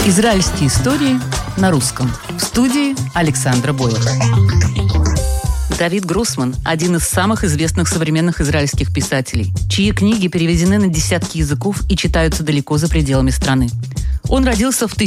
Израильские истории на русском. В студии Александра Бойлова. Давид Гроссман – один из самых известных современных израильских писателей, чьи книги переведены на десятки языков и читаются далеко за пределами страны. Он родился в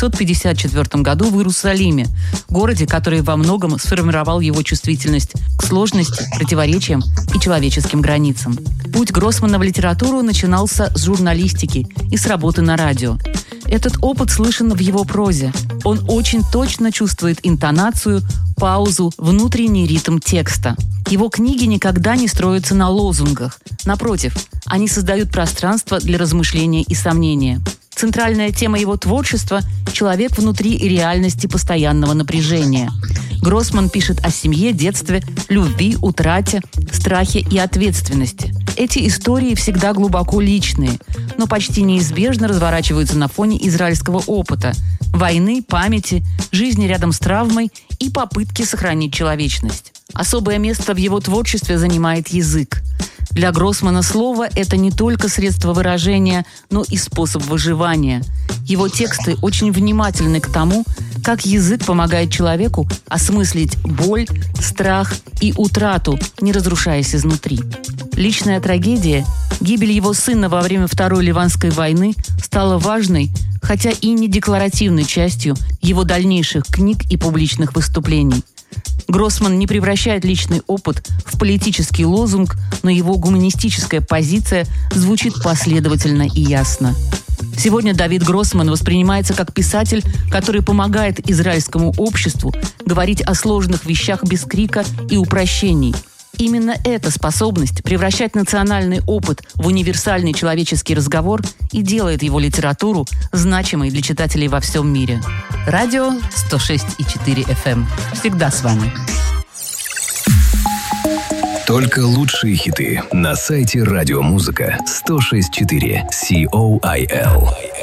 1954 году в Иерусалиме, городе, который во многом сформировал его чувствительность к сложности, противоречиям и человеческим границам. Путь Гроссмана в литературу начинался с журналистики и с работы на радио. Этот опыт слышен в его прозе. Он очень точно чувствует интонацию, паузу, внутренний ритм текста. Его книги никогда не строятся на лозунгах. Напротив, они создают пространство для размышления и сомнения. Центральная тема его творчества – человек внутри реальности постоянного напряжения. Гроссман пишет о семье, детстве, любви, утрате, страхе и ответственности. Эти истории всегда глубоко личные, но почти неизбежно разворачиваются на фоне израильского опыта – войны, памяти, жизни рядом с травмой и попытки сохранить человечность. Особое место в его творчестве занимает язык. Для Гроссмана слово – это не только средство выражения, но и способ выживания. Его тексты очень внимательны к тому, как язык помогает человеку осмыслить боль, страх и утрату, не разрушаясь изнутри. Личная трагедия, гибель его сына во время Второй Ливанской войны стала важной, хотя и не декларативной частью его дальнейших книг и публичных выступлений. Гроссман не превращает личный опыт в политический лозунг, но его гуманистическая позиция звучит последовательно и ясно. Сегодня Давид Гроссман воспринимается как писатель, который помогает израильскому обществу говорить о сложных вещах без крика и упрощений. Именно эта способность превращать национальный опыт в универсальный человеческий разговор и делает его литературу значимой для читателей во всем мире. Радио 106,4 FM. Всегда с вами. Только лучшие хиты на сайте радиомузыка 106.4 COIL.